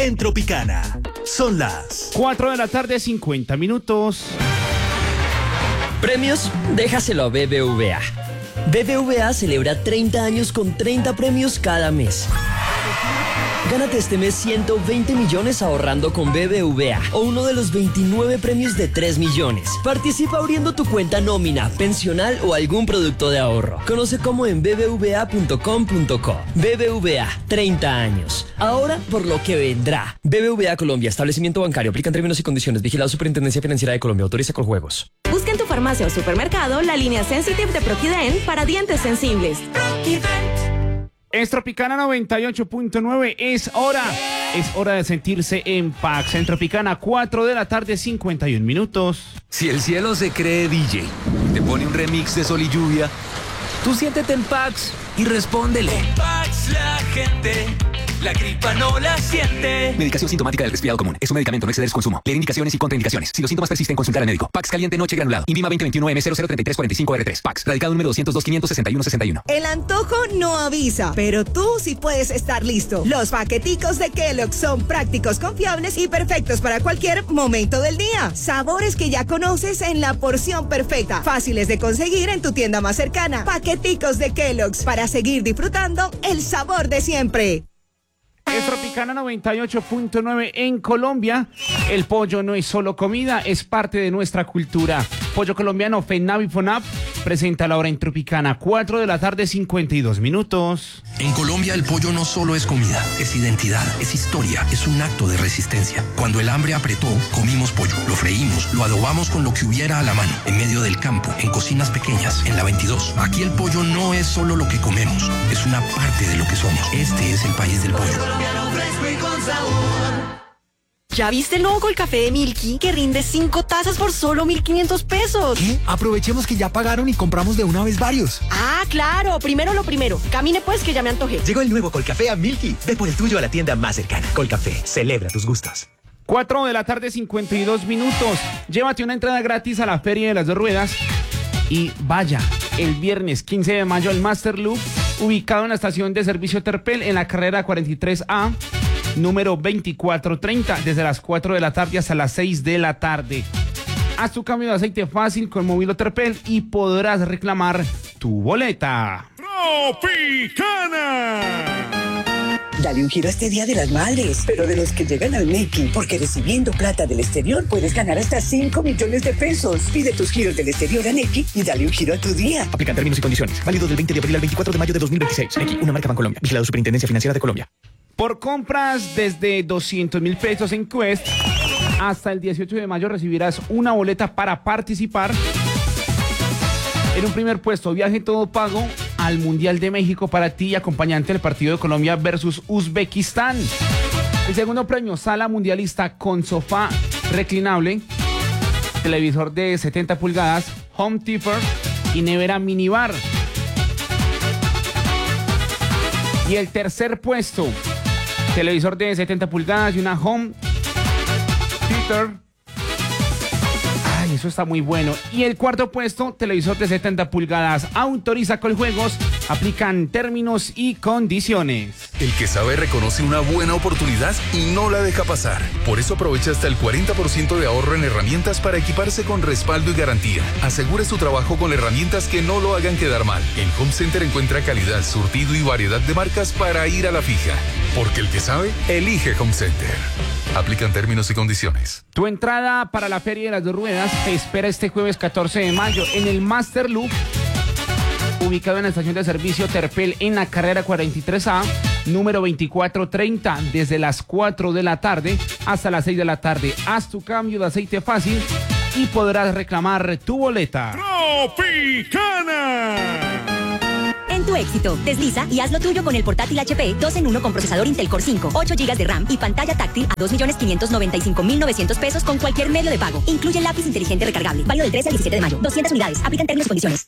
en Tropicana. Son las 4 de la tarde, 50 minutos. Premios, déjaselo a BBVA. BBVA celebra 30 años con 30 premios cada mes. Gánate este mes 120 millones ahorrando con BBVA o uno de los 29 premios de 3 millones. Participa abriendo tu cuenta nómina, pensional o algún producto de ahorro. Conoce cómo en bbva.com.co. BBVA, 30 años. Ahora por lo que vendrá. BBVA Colombia, establecimiento bancario. Aplican términos y condiciones. Vigilado Superintendencia Financiera de Colombia. Autoriza con juegos. Busca en tu farmacia o supermercado la línea Sensitive de Proquiden para dientes sensibles. Es Tropicana 98.9, es hora de sentirse en Pax. En Tropicana, 4 de la tarde, 51 minutos. Si el cielo se cree DJ, te pone un remix de Sol y Lluvia, tú siéntete en Pax y respóndele. Con Pax la gente, la gripa no la siente. Medicación sintomática del resfriado común. Es un medicamento, no exceder su consumo. Leer indicaciones y contraindicaciones. Si los síntomas persisten, consultar al médico. Pax caliente noche granulado. INVIMA 2021 M003345R3. Pax. Radicado número 202-561-61. El antojo no avisa, pero tú sí puedes estar listo. Los paqueticos de Kellogg's son prácticos, confiables y perfectos para cualquier momento del día. Sabores que ya conoces en la porción perfecta. Fáciles de conseguir en tu tienda más cercana. Paqueticos de Kellogg's para seguir disfrutando el sabor de siempre. Es Tropicana 98.9 en Colombia. El pollo no es solo comida, es parte de nuestra cultura. Pollo colombiano FENAV y FONAP presenta la hora en Tropicana, 4 de la tarde, 52 minutos. En Colombia el pollo no solo es comida, es identidad, es historia, es un acto de resistencia. Cuando el hambre apretó, comimos pollo, lo freímos, lo adobamos con lo que hubiera a la mano, en medio del campo, en cocinas pequeñas, en la 22. Aquí el pollo no es solo lo que comemos, es una parte de lo que somos. Este es el país del pollo. ¿Ya viste el nuevo Colcafé de Milky que rinde 5 tazas por solo 1.500 pesos? ¿Qué? Aprovechemos que ya pagaron y compramos de una vez varios. Ah, claro. Primero lo primero. Camine pues que ya me antojé. Llegó el nuevo Colcafé a Milky. Ve por el tuyo a la tienda más cercana. Colcafé, celebra tus gustos. 4 de la tarde, 52 minutos. Llévate una entrada gratis a la Feria de las Dos Ruedas y vaya el viernes 15 de mayo al Master Loop, ubicado en la estación de servicio Terpel en la carrera 43A, número 2430, desde las 4 de la tarde hasta las 6 de la tarde. Haz tu cambio de aceite fácil con Movilo Terpel y podrás reclamar tu boleta. ¡Tropicana! Dale un giro a este Día de las Madres, pero de los que llegan al Neki, porque recibiendo plata del exterior puedes ganar hasta 5 millones de pesos. Pide tus giros del exterior a Neki y dale un giro a tu día. Aplican términos y condiciones. Válido del 20 de abril al 24 de mayo de 2026. Neki, una marca Bancolombia. Vigilado Superintendencia Financiera de Colombia. Por compras desde 200.000 pesos en Quest, hasta el 18 de mayo recibirás una boleta para participar en un primer puesto, viaje todo pago al Mundial de México para ti y acompañante del partido de Colombia versus Uzbekistán. El segundo premio, sala mundialista con sofá reclinable, televisor de 70 pulgadas, home theater y nevera minibar. Y el tercer puesto, televisor de 70 pulgadas y una home theater. Ay, eso está muy bueno. Y el cuarto puesto, televisor de 70 pulgadas. Autoriza Coljuegos. Aplican términos y condiciones. El que sabe reconoce una buena oportunidad y no la deja pasar. Por eso aprovecha hasta el 40% de ahorro en herramientas para equiparse con respaldo y garantía. Asegure su trabajo con herramientas que no lo hagan quedar mal. En Home Center encuentra calidad, surtido y variedad de marcas para ir a la fija. Porque el que sabe, elige Home Center. Aplican términos y condiciones. Tu entrada para la Feria de las Dos Ruedas te espera este jueves 14 de mayo en el Master Loop, ubicado en la estación de servicio Terpel en la carrera 43A, número 2430, desde las 4 de la tarde hasta las 6 de la tarde. Haz tu cambio de aceite fácil y podrás reclamar tu boleta. ¡Tropicana! En tu éxito, desliza y haz lo tuyo con el portátil HP 2 en 1 con procesador Intel Core 5, 8 GB de RAM y pantalla táctil a 2.595.900 pesos con cualquier medio de pago. Incluye lápiz inteligente recargable. Válido del 13 al 17 de mayo. 200 unidades. Aplican términos y condiciones.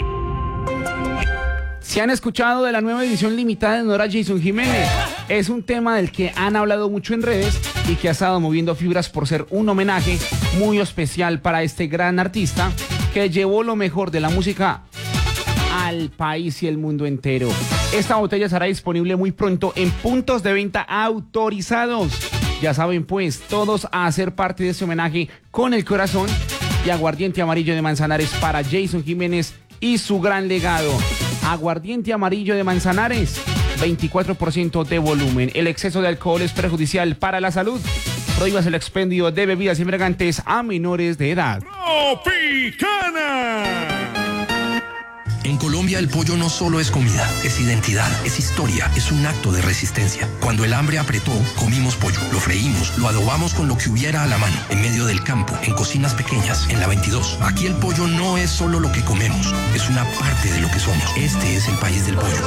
Si han escuchado de la nueva edición limitada de Nora Jason Jiménez, es un tema del que han hablado mucho en redes y que ha estado moviendo fibras por ser un homenaje muy especial para este gran artista que llevó lo mejor de la música al país y el mundo entero. Esta botella estará disponible muy pronto en puntos de venta autorizados. Ya saben pues, todos a hacer parte de este homenaje con el corazón. Y aguardiente amarillo de Manzanares para Jason Jiménez y su gran legado. Aguardiente amarillo de Manzanares, 24% de volumen. El exceso de alcohol es perjudicial para la salud. Prohíbas el expendio de bebidas embriagantes a menores de edad. Tropicana. En Colombia el pollo no solo es comida, es identidad, es historia, es un acto de resistencia. Cuando el hambre apretó, comimos pollo, lo freímos, lo adobamos con lo que hubiera a la mano, en medio del campo, en cocinas pequeñas, en la 22. Aquí el pollo no es solo lo que comemos, es una parte de lo que somos. Este es el país del pollo.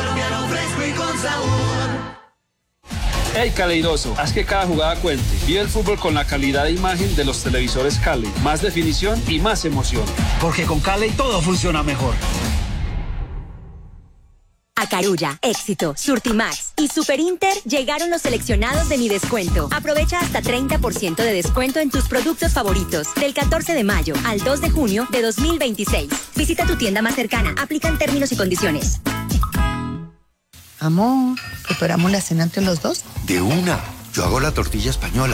Hey Caleidoso, haz que cada jugada cuente. Vive el fútbol con la calidad de imagen de los televisores Caley. Más definición y más emoción. Porque con Caley todo funciona mejor. A Carulla, Éxito, Surtimax y Super Inter llegaron los seleccionados de Mi Descuento. Aprovecha hasta 30% de descuento en tus productos favoritos del 14 de mayo al 2 de junio de 2026. Visita tu tienda más cercana. Aplican términos y condiciones. Amor, ¿preparamos la cena entre los dos? De una. Yo hago la tortilla española.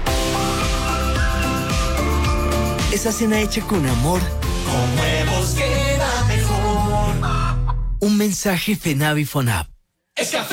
Esa cena hecha con amor. Con huevos queda mejor. Un mensaje FENAVI FONAP.